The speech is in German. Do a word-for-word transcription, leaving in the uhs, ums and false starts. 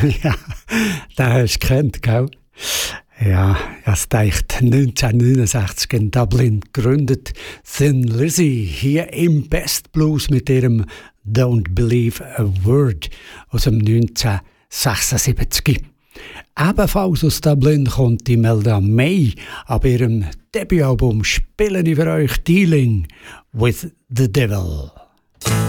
Ja, den hast du gekannt, gell? Ja, ich dachte, neunzehnhundertneunundsechzig in Dublin gegründet. Thin Lizzy hier im Best Blues mit ihrem Don't Believe a Word aus dem neunzehnhundertsechsundsiebzig. Ebenfalls aus Dublin kommt die Imelda May. Ab ihrem Debütalbum spielen ich für euch Dealing with the Devil.